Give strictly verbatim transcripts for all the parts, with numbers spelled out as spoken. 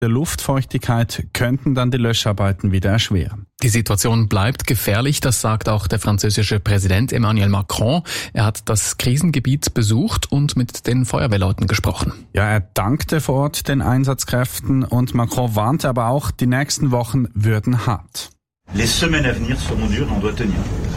der Luftfeuchtigkeit könnten dann die Löscharbeiten wieder erschweren. Die Situation bleibt gefährlich, das sagt auch der französische Präsident Emmanuel Macron. Er hat das Krisengebiet besucht und mit den Feuerwehrleuten gesprochen. Ja, er dankte vor Ort den Einsatzkräften und Macron warnte aber auch, die nächsten Wochen würden hart. Les semaines à venir seront dures, on doit tenir.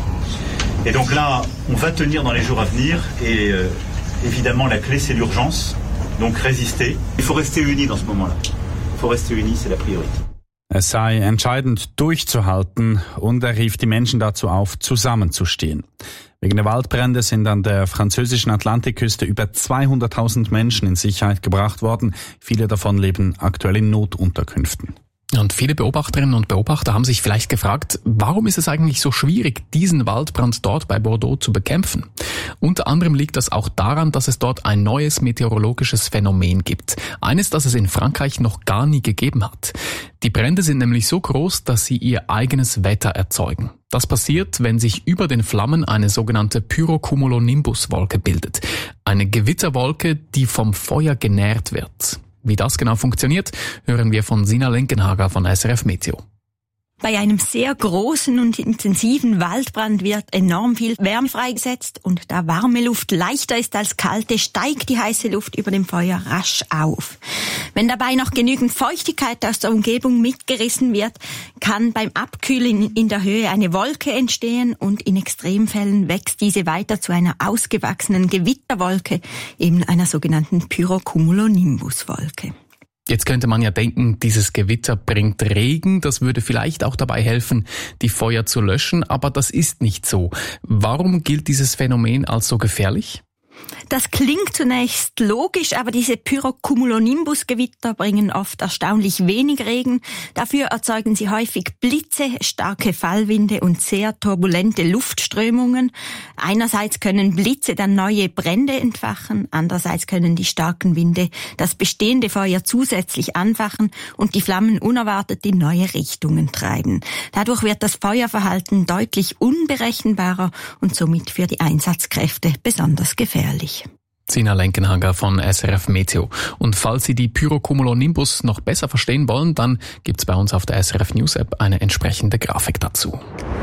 Et donc là, on va tenir dans les jours à venir et euh, évidemment la clé c'est l'urgence. Donc résister. Il faut rester unis dans ce moment-là. Il faut rester unis, c'est la priorité. Es sei entscheidend durchzuhalten und er rief die Menschen dazu auf, zusammenzustehen. Wegen der Waldbrände sind an der französischen Atlantikküste über zweihunderttausend Menschen in Sicherheit gebracht worden. Viele davon leben aktuell in Notunterkünften. Und viele Beobachterinnen und Beobachter haben sich vielleicht gefragt, warum ist es eigentlich so schwierig, diesen Waldbrand dort bei Bordeaux zu bekämpfen? Unter anderem liegt das auch daran, dass es dort ein neues meteorologisches Phänomen gibt. Eines, das es in Frankreich noch gar nie gegeben hat. Die Brände sind nämlich so groß, dass sie ihr eigenes Wetter erzeugen. Das passiert, wenn sich über den Flammen eine sogenannte Pyrocumulonimbus-Wolke bildet. Eine Gewitterwolke, die vom Feuer genährt wird. Wie das genau funktioniert, hören wir von Sina Lenkenhager von S R F Meteo. Bei einem sehr großen und intensiven Waldbrand wird enorm viel Wärme freigesetzt und da warme Luft leichter ist als kalte, steigt die heiße Luft über dem Feuer rasch auf. Wenn dabei noch genügend Feuchtigkeit aus der Umgebung mitgerissen wird, kann beim Abkühlen in der Höhe eine Wolke entstehen und in Extremfällen wächst diese weiter zu einer ausgewachsenen Gewitterwolke, eben einer sogenannten Pyrocumulonimbus-Wolke. Jetzt könnte man ja denken, dieses Gewitter bringt Regen, das würde vielleicht auch dabei helfen, die Feuer zu löschen, aber das ist nicht so. Warum gilt dieses Phänomen als so gefährlich? Das klingt zunächst logisch, aber diese Pyrocumulonimbus-Gewitter bringen oft erstaunlich wenig Regen. Dafür erzeugen sie häufig Blitze, starke Fallwinde und sehr turbulente Luftströmungen. Einerseits können Blitze dann neue Brände entfachen, andererseits können die starken Winde das bestehende Feuer zusätzlich anfachen und die Flammen unerwartet in neue Richtungen treiben. Dadurch wird das Feuerverhalten deutlich unberechenbarer und somit für die Einsatzkräfte besonders gefährlich. Sina Lenkenhager von S R F Meteo. Und falls Sie die Pyrocumulonimbus noch besser verstehen wollen, dann gibt's bei uns auf der S R F News App eine entsprechende Grafik dazu.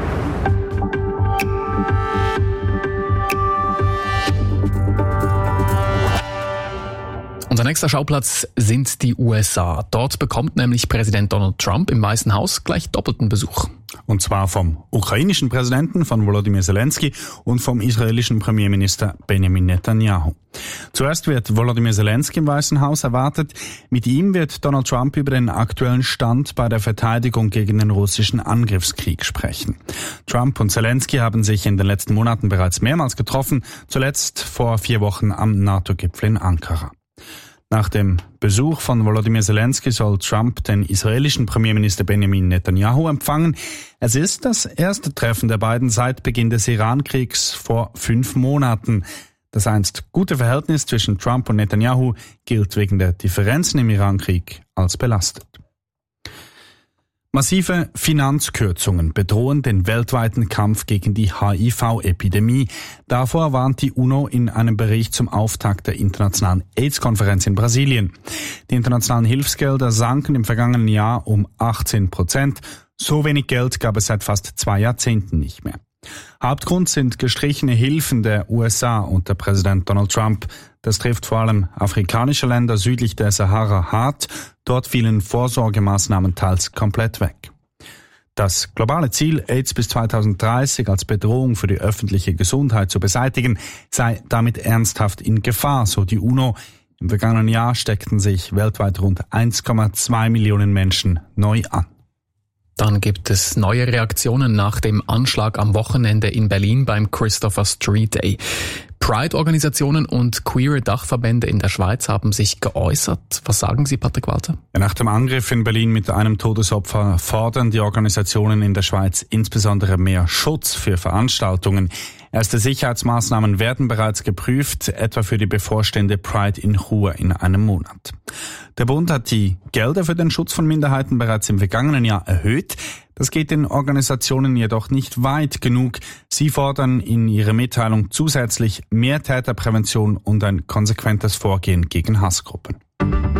Unser nächster Schauplatz sind die U S A. Dort bekommt nämlich Präsident Donald Trump im Weißen Haus gleich doppelten Besuch. Und zwar vom ukrainischen Präsidenten, von Volodymyr Zelensky, und vom israelischen Premierminister Benjamin Netanyahu. Zuerst wird Volodymyr Zelensky im Weißen Haus erwartet. Mit ihm wird Donald Trump über den aktuellen Stand bei der Verteidigung gegen den russischen Angriffskrieg sprechen. Trump und Zelensky haben sich in den letzten Monaten bereits mehrmals getroffen, zuletzt vor vier Wochen am NATO-Gipfel in Ankara. Nach dem Besuch von Volodymyr Zelensky soll Trump den israelischen Premierminister Benjamin Netanyahu empfangen. Es ist das erste Treffen der beiden seit Beginn des Iran-Kriegs vor fünf Monaten. Das einst gute Verhältnis zwischen Trump und Netanyahu gilt wegen der Differenzen im Iran-Krieg als belastet. Massive Finanzkürzungen bedrohen den weltweiten Kampf gegen die H I V-Epidemie. Davor warnt die UNO in einem Bericht zum Auftakt der internationalen AIDS-Konferenz in Brasilien. Die internationalen Hilfsgelder sanken im vergangenen Jahr um achtzehn Prozent. So wenig Geld gab es seit fast zwei Jahrzehnten nicht mehr. Hauptgrund sind gestrichene Hilfen der U S A unter Präsident Donald Trump. Das trifft vor allem afrikanische Länder südlich der Sahara hart. Dort fielen Vorsorgemaßnahmen teils komplett weg. Das globale Ziel, AIDS bis zweitausenddreißig als Bedrohung für die öffentliche Gesundheit zu beseitigen, sei damit ernsthaft in Gefahr, so die UNO. Im vergangenen Jahr steckten sich weltweit rund eins Komma zwei Millionen Menschen neu an. Dann gibt es neue Reaktionen nach dem Anschlag am Wochenende in Berlin beim Christopher Street Day. Pride-Organisationen und queere Dachverbände in der Schweiz haben sich geäußert. Was sagen Sie, Patrick Walter? Nach dem Angriff in Berlin mit einem Todesopfer fordern die Organisationen in der Schweiz insbesondere mehr Schutz für Veranstaltungen. Erste Sicherheitsmaßnahmen werden bereits geprüft, etwa für die bevorstehende Pride in Chur in einem Monat. Der Bund hat die Gelder für den Schutz von Minderheiten bereits im vergangenen Jahr erhöht. Das geht den Organisationen jedoch nicht weit genug. Sie fordern in ihrer Mitteilung zusätzlich mehr Täterprävention und ein konsequentes Vorgehen gegen Hassgruppen.